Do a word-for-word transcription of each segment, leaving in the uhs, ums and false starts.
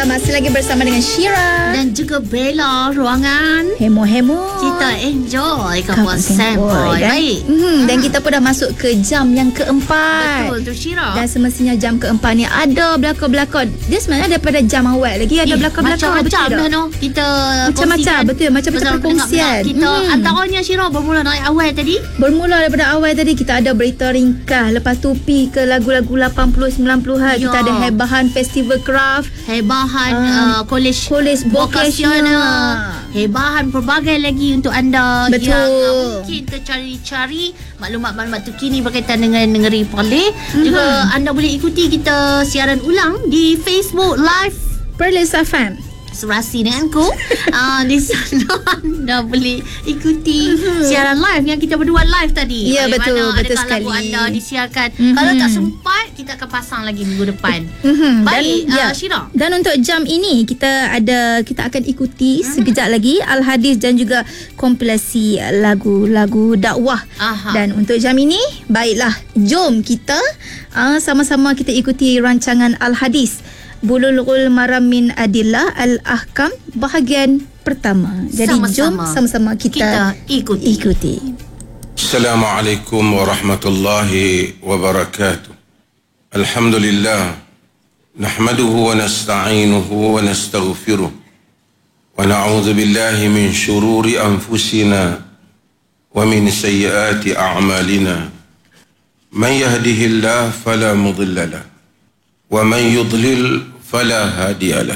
masih lagi bersama dengan Syira dan juga Bella. Ruangan hemo-hemo. Kita enjoy Kampung Dan, Sempoi. Baik. Mm, dan kita pun dah masuk ke jam yang keempat. Betul tu Syira. Dan semestinya jam keempat ni ada belakang-belakang. Dia sebenarnya daripada jam awal lagi ada eh, belakang-belakang. Macam-macam dah no. Kita macam-macam betul. Macam-macam perkongsian. Kita hmm. antaranya Syira bermula dari awal tadi. Bermula daripada awal tadi kita ada berita ringkas. Lepas tu pi ke lagu-lagu lapan puluh sembilan puluhan. Ya. Kita ada hebahan festival craft. Hebahan uh, uh, college College vocational. Hebahan pelbagai lagi untuk anda. Betul. Yang uh, mungkin tercari-cari maklumat-maklumat terkini berkaitan dengan negeri Perlis. Mm-hmm. Juga anda boleh ikuti kita siaran ulang di Facebook Live Perlis F M. Serasi denganku. uh, Di sana anda boleh ikuti mm-hmm. siaran live yang kita berdua live tadi. Ya, betul, betul adakah sekali. Lagu anda disiarkan. Mm-hmm. Kalau tak sempat, kita akan pasang lagi minggu depan. Mm-hmm. Baik, dan, uh, ya. Syira. Dan untuk jam ini kita ada kita akan ikuti mm-hmm. sekejap lagi Al-Hadis dan juga kompilasi lagu-lagu dakwah. Aha. Dan untuk jam ini, baiklah, jom kita uh, sama-sama kita ikuti rancangan Al-Hadis Bulughul Maram min Adillah Al-Ahkam bahagian pertama. Jadi sama-sama. Jom sama-sama kita, kita ikuti. ikuti. Assalamualaikum warahmatullahi wabarakatuh. Alhamdulillah. Nahmaduhu wa nasta'inuhu wa nastaghfiruh. Wa na'udzu billahi min syururi anfusina wa min sayyiati a'malina. Man yahdihillahu fala mudilla lahu. ومن يضلل فلا هادي له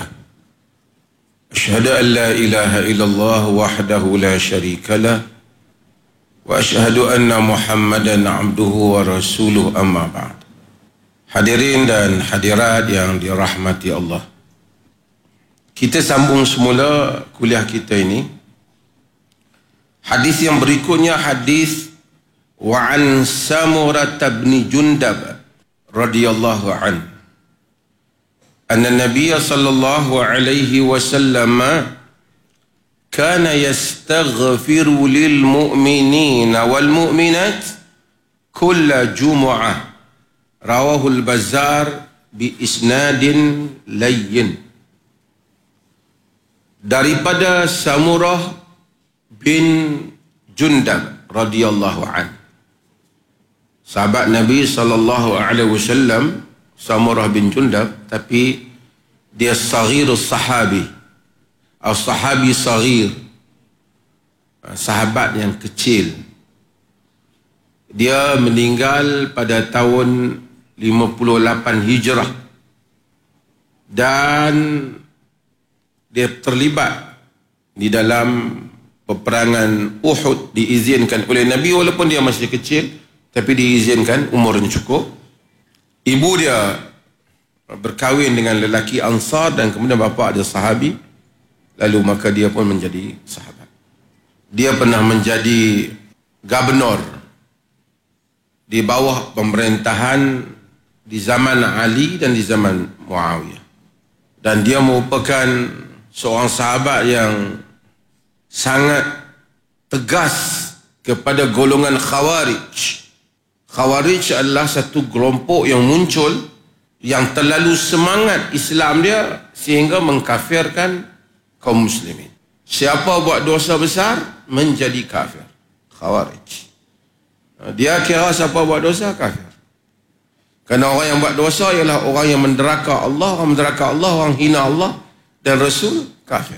أشهد أن لا إله إلا الله وحده لا شريك له وأشهد أن محمدا عبده ورسوله أما بعد. Hadirin dan hadirat yang dirahmati Allah, kita sambung semula kuliah kita ini. Hadis yang berikutnya hadis wa an Samurah bin Jundab radhiyallahu anhu أن النبي صلى الله عليه وسلم كان يستغفر للمؤمنين والمؤمنات كل جمعة رواه البزار بإسناد لين. Daripada Samurah bin Jundab radhiyallahu anhu, sahabat Nabi sallallahu alaihi wasallam, Samurah bin Jundab, tapi dia saghirus sahabi atau sahabi saghir, sahabat yang kecil. Dia meninggal pada tahun lima puluh lapan Hijrah dan dia terlibat di dalam peperangan Uhud. Diizinkan oleh Nabi walaupun dia masih kecil, tapi diizinkan, umurnya cukup. Ibu dia berkahwin dengan lelaki Ansar dan kemudian bapa dia sahabi, lalu maka dia pun menjadi sahabat. Dia pernah menjadi gubernur di bawah pemerintahan di zaman Ali dan di zaman Muawiyah, dan dia merupakan seorang sahabat yang sangat tegas kepada golongan Khawarij. Khawarij adalah satu kelompok yang muncul yang terlalu semangat Islam dia sehingga mengkafirkan kaum muslimin. Siapa buat dosa besar menjadi kafir. Khawarij. Dia kira siapa buat dosa kafir. Kerana orang yang buat dosa ialah orang yang menderaka Allah, orang menderaka Allah, orang hina Allah dan Rasul, kafir.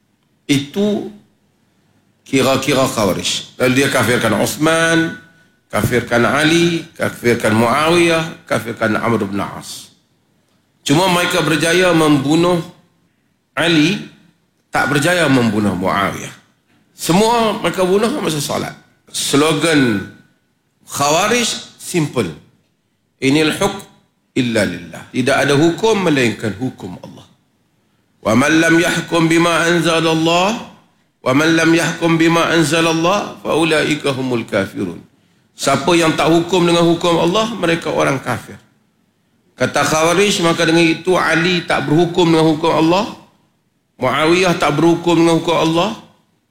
Itu kira-kira Khawarij. Lalu dia kafirkan Uthman, kafirkan Ali, kafirkan Muawiyah, kafirkan Amr bin As. Cuma mereka berjaya membunuh Ali, tak berjaya membunuh Muawiyah. Semua mereka bunuh masa salat. Slogan Khawarij simple. Inil hukm illa lillah. Tidak ada hukum melainkan hukum Allah. Wa man lam yahkum bima anzalallah wa man lam yahkum bima anzalallah fa ulaika humul kafirun. Siapa yang tak hukum dengan hukum Allah, mereka orang kafir. Kata Khawarij, maka dengan itu Ali tak berhukum dengan hukum Allah, Muawiyah tak berhukum dengan hukum Allah,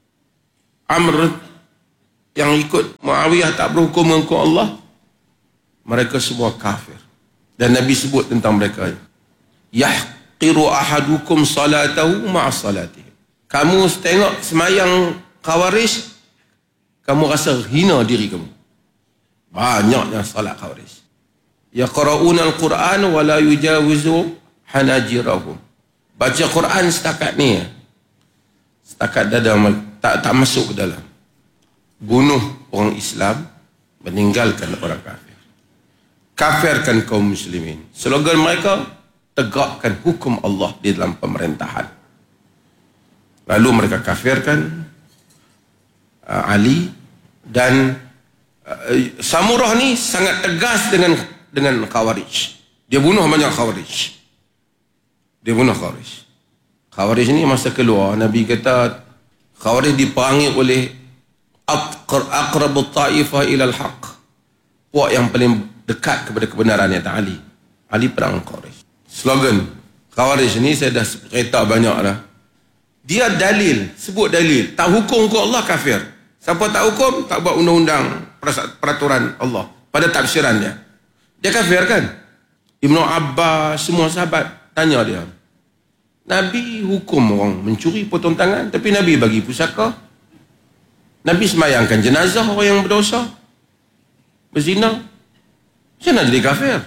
Amr yang ikut Muawiyah tak berhukum dengan hukum Allah, mereka semua kafir. Dan Nabi sebut tentang mereka, Yah yahqiru ahadukum salatahu ma'a salatihi. Kamu tengok semayang Khawarij, kamu rasa hina diri kamu. Banyaknya salat Khawarij. Yaqra'una al-Quran wa la yujawizu hanajirahum. Baca Quran setakat ni, setakat dada, tak tak masuk ke dalam. Bunuh orang Islam, meninggalkan orang kafir. Kafirkan kaum muslimin. Slogan mereka, tegakkan hukum Allah di dalam pemerintahan. Lalu mereka kafirkan uh, Ali dan uh, Samurah ni sangat tegas dengan dengan Khawarij. Dia bunuh banyak Khawarij. Dia bunuh Khawarij. Khawarij ni masa keluar, Nabi kata Khawarij diperangi oleh aqrabut ta'ifah ilal haq. Puak yang paling dekat kepada kebenaran iaitu Ali. Ali perang Khawarij. Slogan Khawarij ni saya dah cerita banyak dah. Dia dalil, sebut dalil. Tak hukum hukum Allah, kafir. Siapa tak hukum, tak buat undang-undang peraturan Allah pada tafsiran dia, dia kafir kan? Ibnu Abbas, semua sahabat tanya dia, Nabi hukum orang mencuri potong tangan, tapi Nabi bagi pusaka. Nabi semayangkan jenazah orang yang berdosa, berzina. Macam mana jadi kafir?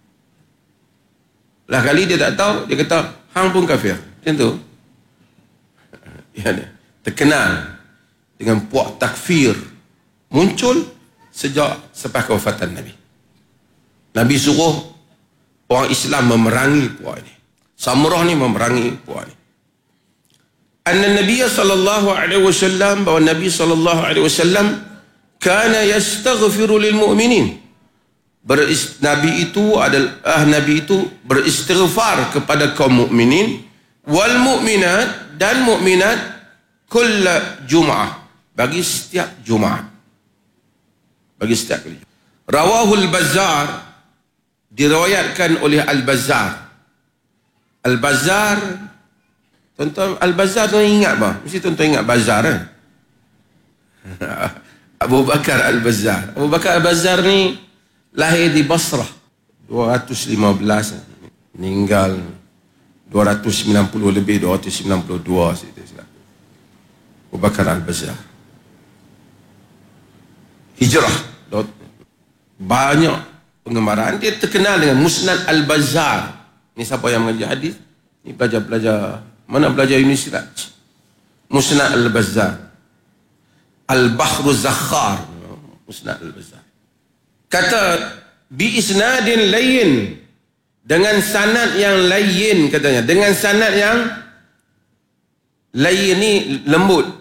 Lah kali dia tak tahu, dia kata hang pun kafir. Macam tu. Ya, terkenal dengan puak takfir muncul sejak selepas kewafatan Nabi. Nabi suruh orang Islam memerangi puak ini. Samurah ni memerangi puak ini. Anna Nabi sallallahu alaihi wasallam, bahawa Nabi sallallahu alaihi wasallam kana yastaghfiru lil mu'minin. Berist, Nabi itu adalah ah, Nabi itu beristighfar kepada kaum mukminin wal mu'minat, dan mukminat kulla Jum'ah, bagi setiap Jumaat, bagi setiap kali. Rawahul Bazzar, diriwayatkan oleh Al-Bazzar. Al-Bazzar, tuan-tuan, Al-Bazzar tuan ingat bah? Mesti tuan-tuan ingat Bazzar kan? Abu Bakar Al-Bazzar. Abu Bakar Al-Bazzar ni lahir di Basrah dua ratus lima belas, meninggal dua ratus sembilan puluh lebih, dua ratus sembilan puluh dua. Abu Bakar Al-Bazzar. Hijrah. Banyak penggembaran. Dia terkenal dengan Musnad Al-Bazzar. Ni siapa yang mengaji hadis? Ni pelajar-pelajar. Mana belajar Universitas? Musnad Al-Bazzar. Al-Bahru Zakhar. Musnad Al-Bazzar. Kata, bi isnadin layyin, dengan sanad yang layyin, katanya, dengan sanad yang layyin ni lembut.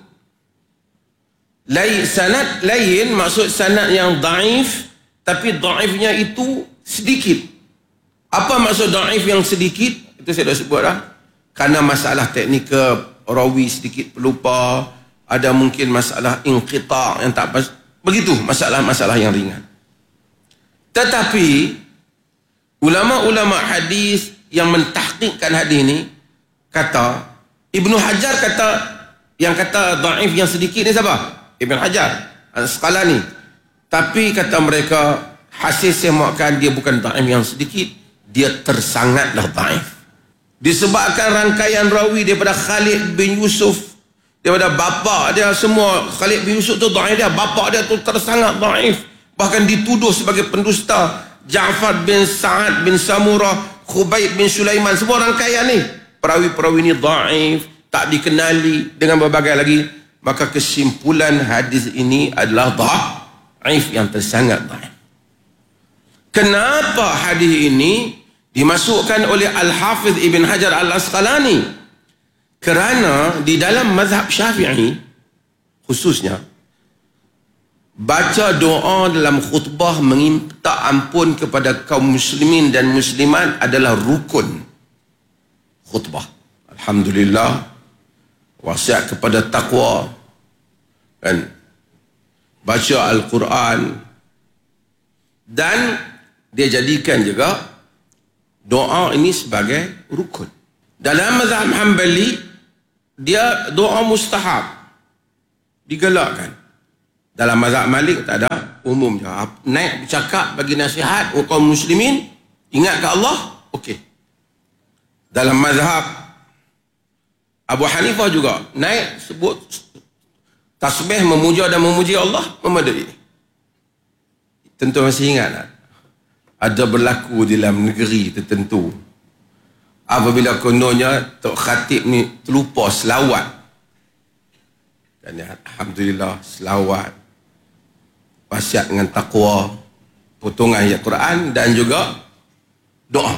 Lay, sanad layyin maksud sanad yang dhaif, tapi dhaifnya itu sedikit. Apa maksud dhaif yang sedikit? Itu saya dah sebut dah. Karena masalah teknikal, rawi sedikit pelupa, ada mungkin masalah inqita' yang tak pas, begitu, masalah-masalah yang ringan. Tetapi ulama-ulama hadis yang mentahqiqkan hadis ni kata, Ibnu Hajar kata, yang kata dhaif yang sedikit ni siapa? Ibnu Hajar Al-Asqalani. Tapi kata mereka, hasil semakkan dia bukan dhaif yang sedikit, dia tersangatlah dhaif. Disebabkan rangkaian rawi daripada Khalid bin Yusuf, daripada bapa dia, semua Khalid bin Yusuf tu dhaif dia, bapa dia tu tersangat dhaif, bahkan dituduh sebagai pendusta. Ja'far bin Sa'ad bin Samurah, Khubayb bin Sulaiman, semua rangkaian ni perawi-perawi ni dhaif, tak dikenali, dengan berbagai lagi. Maka kesimpulan hadis ini adalah dhaif, yang tersangat dhaif. Kenapa hadis ini dimasukkan oleh Al-Hafiz Ibn Hajar Al-Asqalani? Kerana di dalam mazhab Syafi'i khususnya, baca doa dalam khutbah meminta ampun kepada kaum muslimin dan muslimat adalah rukun khutbah. Alhamdulillah, wasiat kepada taqwa, kan, baca Al-Quran, dan dia jadikan juga doa ini sebagai rukun. Dalam mazhab Hanbali, dia doa mustahab, digalakkan. Dalam mazhab Malik tak ada, umum je. Naik bercakap bagi nasihat kaum muslimin, ingat ke Allah, okey. Dalam mazhab Abu Hanifah juga naik sebut tasbih memuja dan memuji Allah memadai. Tentu masih ingat tak? Ada berlaku di dalam negeri tertentu apabila kononnya Tok Khatib ni terlupa selawat. Dan ya, alhamdulillah selawat, wasiat dengan taqwa, potongan ayat Quran dan juga doa.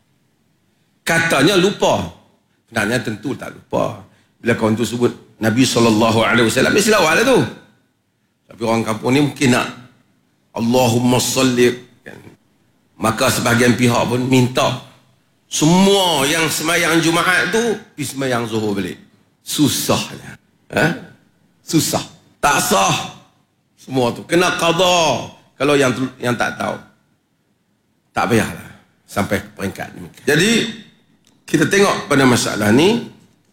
Katanya lupa. Sebenarnya tentu tak lupa. Bila kawan tu sebut Nabi sallallahu alaihi wasallam, dia selawat lah tu. Tapi orang kampung ni mungkin nak Allahumma salli, kan? Maka sebahagian pihak pun minta semua yang semayang Jumaat tu pergi semayang Zuhur balik. Susahnya. Ha? Susah. Tak sah. Semua tu kena qada. Kalau yang yang tak tahu, tak payahlah sampai ke peringkat demikian. Jadi kita tengok pada masalah ni,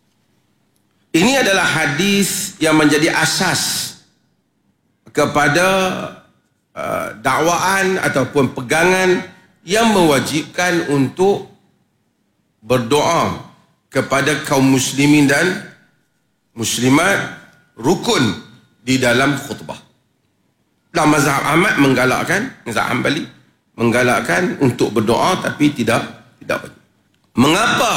ini adalah hadis yang menjadi asas kepada uh, dakwaan ataupun pegangan yang mewajibkan untuk berdoa kepada kaum muslimin dan muslimat, rukun di dalam khutbah. Dalam mazhab Ahmad menggalakkan, mazhab Hanbali menggalakkan untuk berdoa tapi tidak tidak wajib. Mengapa?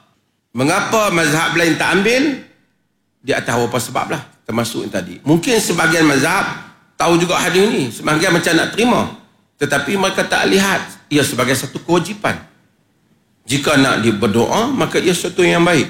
Mengapa mazhab lain tak ambil? Di atas beberapa sebab lah, termasuk yang tadi. Mungkin sebahagian mazhab tahu juga hadis ni, sebahagian macam nak terima, tetapi mereka tak lihat ia sebagai satu kewajipan. Jika nak dia berdoa, maka ia sesuatu yang baik.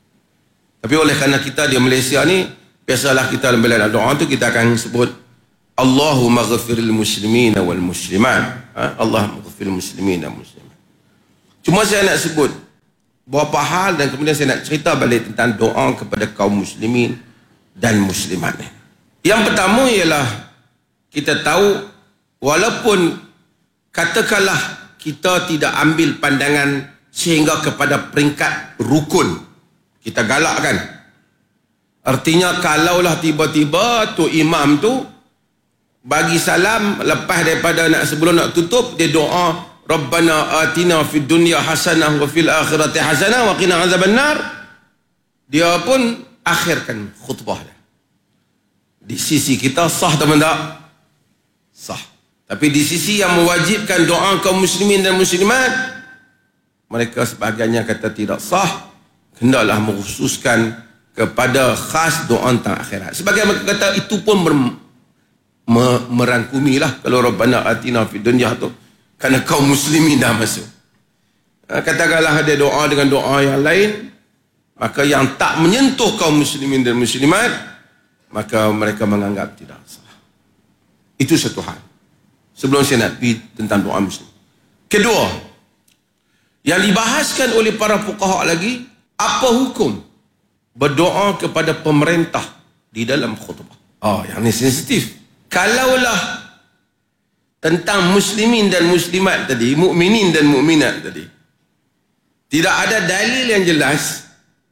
Tapi oleh kerana kita di Malaysia ni, biasalah kita bila nak doa tu kita akan sebut Allahumma ghafiril muslimina wal muslimat. Ha? Allahumma ghafiril muslimina wal muslimat. Cuma saya nak sebut beberapa hal dan kemudian saya nak cerita balik tentang doa kepada kaum muslimin dan muslimat. Yang pertama ialah kita tahu walaupun katakanlah kita tidak ambil pandangan sehingga kepada peringkat rukun, kita galakkan. Artinya kalaulah tiba-tiba tu imam tu bagi salam lepas daripada nak sebelum nak tutup dia doa Rabbana atina fid dunya hasanah wa fil akhirati hasanah wa qina azabannar, dia pun akhirkan khutbah dia. Di sisi kita sah atau tidak? Sah. Tapi di sisi yang mewajibkan doa kaum muslimin dan muslimat, mereka sebahagiannya kata tidak sah, hendaklah mengkhususkan kepada khas doa tentang akhirat. Sebagai mereka kata itu pun ber, me, merangkumilah kalau Rabbana atina fid dunya tu, kerana kaum muslimin dah masuk. Katakanlah ada doa dengan doa yang lain, maka yang tak menyentuh kaum muslimin dan muslimat, maka mereka menganggap tidak sah. Itu satu hal. Sebelum saya nak pergi tentang doa muslim. Kedua, yang dibahaskan oleh para fuqaha lagi, apa hukum berdoa kepada pemerintah di dalam khutbah? Oh, yang ni sensitif. Kalaulah tentang muslimin dan muslimat tadi, mukminin dan mukminat tadi, tidak ada dalil yang jelas,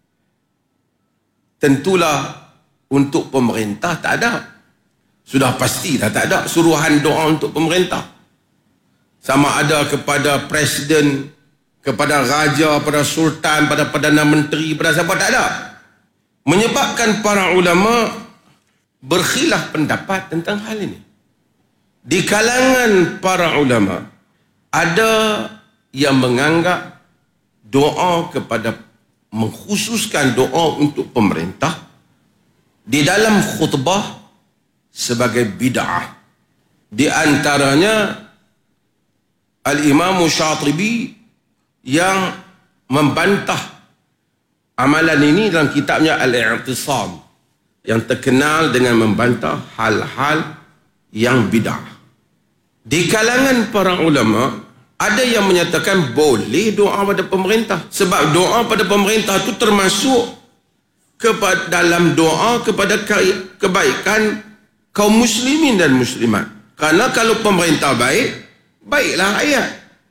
tentulah untuk pemerintah tak ada. Sudah pasti dah tak ada suruhan doa untuk pemerintah. Sama ada kepada presiden, kepada raja, pada sultan, pada perdana menteri, pada siapa, tak ada. Menyebabkan para ulama berkhilaf pendapat tentang hal ini. Di kalangan para ulama ada yang menganggap doa kepada, mengkhususkan doa untuk pemerintah di dalam khutbah sebagai bid'ah. Di antaranya Al-Imam Syatibi yang membantah amalan ini dalam kitabnya Al-I'tisam, yang terkenal dengan membantah hal-hal yang bid'ah. Di kalangan para ulama ada yang menyatakan boleh doa pada pemerintah, sebab doa pada pemerintah itu termasuk kepada dalam doa kepada kebaikan kaum muslimin dan muslimat. Karena kalau pemerintah baik, baiklah rakyat.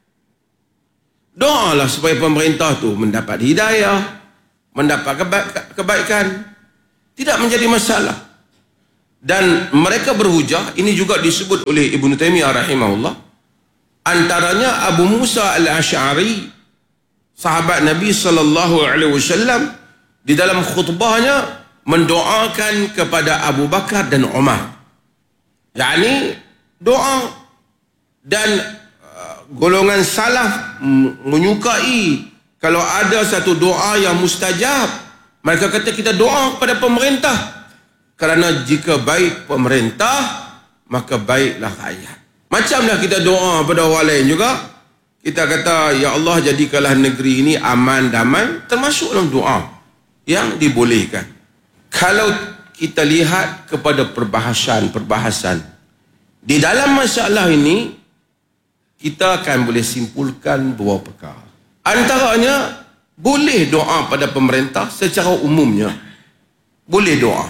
Doalah supaya pemerintah tu mendapat hidayah, mendapat kebaikan, tidak menjadi masalah. Dan mereka berhujah, ini juga disebut oleh Ibnu Taimiyah rahimahullah, antaranya Abu Musa al-Asy'ari sahabat Nabi sallallahu alaihi wasallam di dalam khutbahnya mendoakan kepada Abu Bakar dan Umar. yakni doa, dan uh, golongan salaf menyukai kalau ada satu doa yang mustajab. Mereka kata kita doa kepada pemerintah, kerana jika baik pemerintah maka baiklah rakyat. Macamlah kita doa pada orang lain juga. Kita kata, ya Allah jadikanlah negeri ini aman, damai, termasuk dalam doa yang dibolehkan. Kalau kita lihat kepada perbahasan-perbahasan di dalam masalah ini, kita akan boleh simpulkan dua perkara. Antaranya, boleh doa pada pemerintah secara umumnya. Boleh doa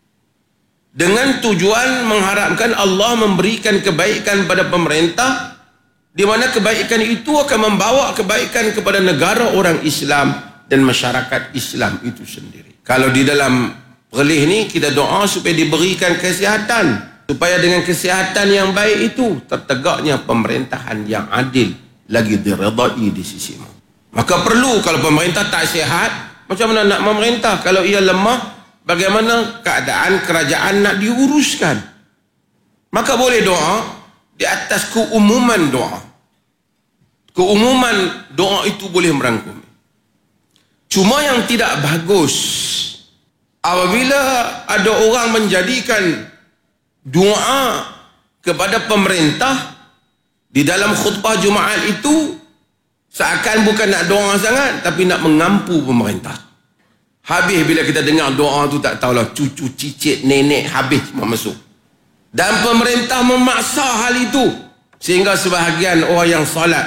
dengan tujuan mengharapkan Allah memberikan kebaikan pada pemerintah, di mana kebaikan itu akan membawa kebaikan kepada negara orang Islam dan masyarakat Islam itu sendiri. Kalau di dalam perlih ni kita doa supaya diberikan kesihatan, supaya dengan kesihatan yang baik itu tertegaknya pemerintahan yang adil lagi diredai di sisimu. Maka perlu, kalau pemerintah tak sihat, macam mana nak memerintah? Kalau ia lemah, bagaimana keadaan kerajaan nak diuruskan? Maka boleh doa di atas keumuman doa. Keumuman doa itu boleh merangkumi. Cuma yang tidak bagus apabila ada orang menjadikan doa kepada pemerintah di dalam khutbah Jumaat itu seakan bukan nak doa sangat, tapi nak mengampu pemerintah. Habis bila kita dengar doa tu tak tahulah, cucu, cicit, nenek habis semua masuk. Dan pemerintah memaksa hal itu, sehingga sebahagian orang yang salat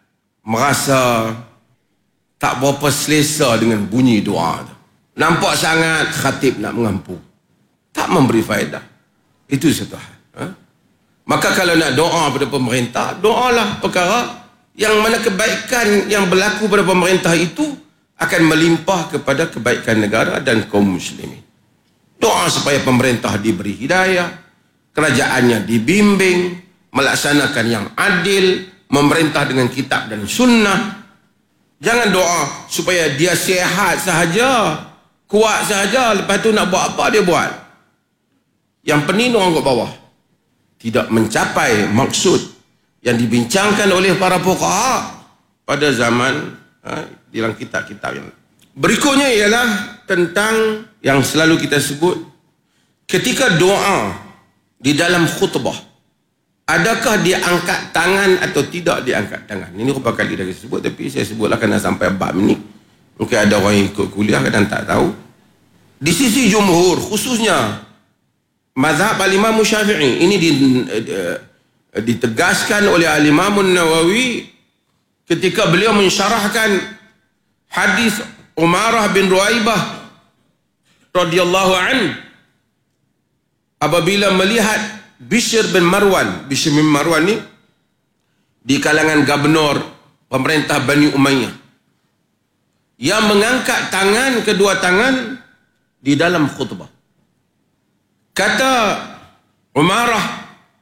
merasa tak berapa selesa dengan bunyi doa tu. Nampak sangat khatib nak mengampu, tak memberi faedah. Itu satu hal. Ha? Maka kalau nak doa pada pemerintah, doalah perkara yang mana kebaikan yang berlaku pada pemerintah itu akan melimpah kepada kebaikan negara dan kaum muslimin. Doa supaya pemerintah diberi hidayah, kerajaannya dibimbing, melaksanakan yang adil, memerintah dengan kitab dan sunnah. Jangan doa supaya dia sihat sahaja, kuat sahaja, lepas tu nak buat apa dia buat. Yang pening orang kat bawah, tidak mencapai maksud yang dibincangkan oleh para fuqaha pada zaman ha, dalam kitab-kitab yang berikutnya ialah tentang yang selalu kita sebut ketika doa di dalam khutbah, adakah dia angkat tangan atau tidak diangkat tangan. Ini beberapa kali dah saya sebut, tapi saya sebutlah kerana sampai bab ni mungkin ada orang yang ikut kuliah kadang tak tahu. Di sisi jumhur, khususnya mazhab al-Imam Syafi'i, ini di, uh, ditegaskan oleh al-Imam Nawawi ketika beliau mensyarahkan hadis Umarah bin Ruaibah radhiyallahu an apabila melihat Bishr bin Marwan. Bishr bin Marwan ni di kalangan gubernur pemerintah Bani Umayyah yang mengangkat tangan, kedua tangan di dalam khutbah. Kata Umarah,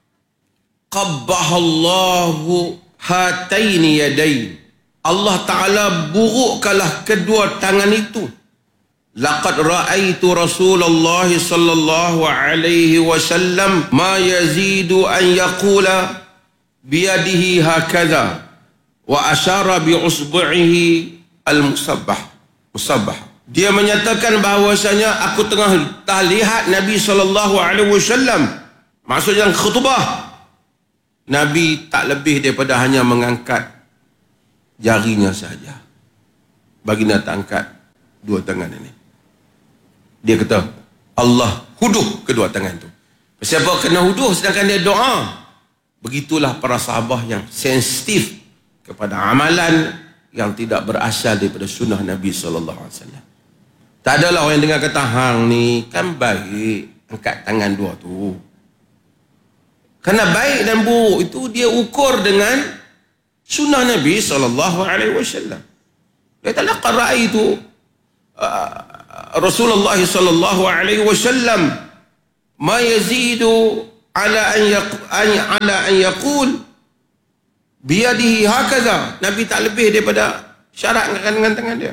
qabbahallahu hataini yadain, Allah Ta'ala burukkanlah kedua tangan itu. Laqad ra'aitu Rasulullah sallallahu alaihi wasallam ma yazidu an yaqula biyadihi hakadha wa asyara bi usbu'ihi al-musabbah. Musabbah. Dia menyatakan bahawasanya aku tengah tak lihat Nabi sallallahu alaihi wasallam, maksudnya khutbah, Nabi tak lebih daripada hanya mengangkat jarinya saja. Baginda tak angkat dua tangan ini. Dia kata Allah huduh kedua tangan itu. Siapa kena huduh sedangkan dia doa? Begitulah para sahabat yang sensitif kepada amalan yang tidak berasal daripada sunnah Nabi sallallahu alaihi wasallam. Tak adalah orang yang dengar kata hang ni kan baik angkat tangan dua tu. Kerana baik dan buruk itu dia ukur dengan sunnah Nabi sallallahu alaihi wasallam. Dia tak laqad ra'aitu uh, Rasulullah sallallahu alaihi wasallam ma yazidu ala an yaq ala an yaqul biyadihi hakadha. Nabi tak lebih daripada Syarat angkat dengan tangan dia.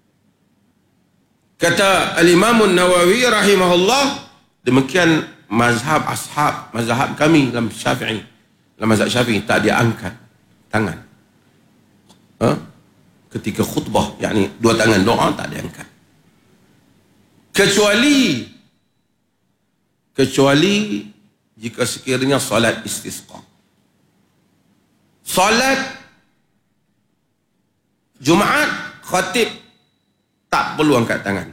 Kata Al-Imam Nawawi rahimahullah, demikian mazhab ashab, mazhab kami dalam Syafi'i. Dalam mazhab Syafi'i tak dia angkat tangan. Ha? Ketika khutbah, yakni dua tangan doa tak dia angkat. Kecuali kecuali jika sekiranya solat istisqa. Solat Jumaat, khatib tak perlu angkat tangan.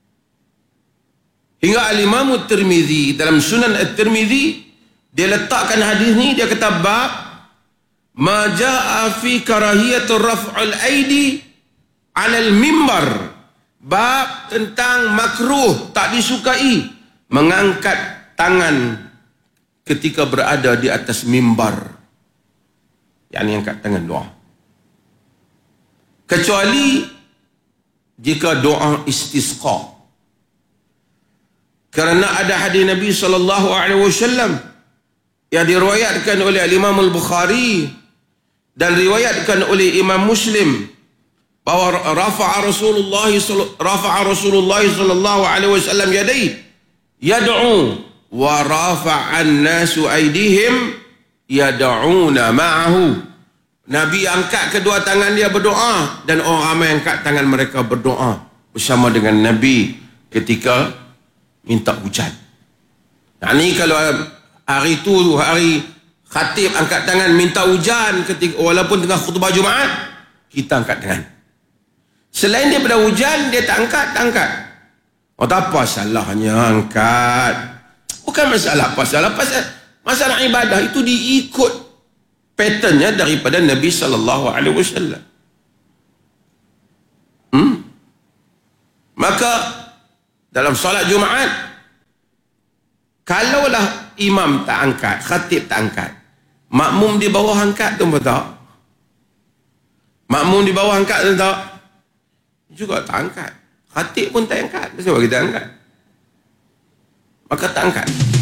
Hingga Al-Imam At-Tirmizi dalam Sunan At-Tirmizi, dia letakkan hadis ni, dia kata bab ma jaa fi karahiyatur raf'ul aidi 'alal mimbar. Bab tentang makruh, tak disukai mengangkat tangan ketika berada di atas mimbar. Yakni angkat tangan doa. Kecuali jika doa istisqa. Kerana ada hadis Nabi sallallahu alaihi wasallam yang diriwayatkan oleh Imam Al-Bukhari dan riwayatkan oleh Imam Muslim bahawa rafa'a Rasulullah rafa'a Rasulullah sallallahu alaihi wasallam yadayhi yad'u wa rafa'an nasu aydihim yad'una ma'ahu. Nabi angkat kedua tangan dia berdoa dan orang ramai angkat tangan mereka berdoa bersama dengan Nabi ketika minta hujan. Nah, ni kalau hari tu hari khatib angkat tangan minta hujan ketika walaupun tengah khutbah Jumaat, kita angkat tangan. Selain daripada hujan, dia tak angkat, tak angkat. Oh, tak apa salahnya angkat. Bukan masalah apa salah, pasal masalah ibadah itu diikut patternnya daripada Nabi sallallahu alaihi wasallam. Hmm? Maka dalam solat Jumaat, kalaulah imam tak angkat, khatib tak angkat, makmum di bawah angkat tu betul tak? Makmum di bawah angkat tu tak? Juga tak angkat. Khatib pun tak angkat. Kenapa kita angkat? Maka tak angkat.